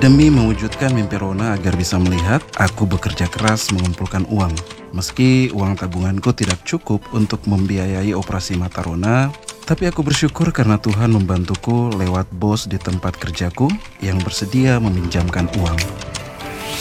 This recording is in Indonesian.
Demi mewujudkan mimpi Rona agar bisa melihat, aku bekerja keras mengumpulkan uang. Meski uang tabunganku tidak cukup untuk membiayai operasi mata Rona, tapi aku bersyukur karena Tuhan membantuku lewat bos di tempat kerjaku yang bersedia meminjamkan uang.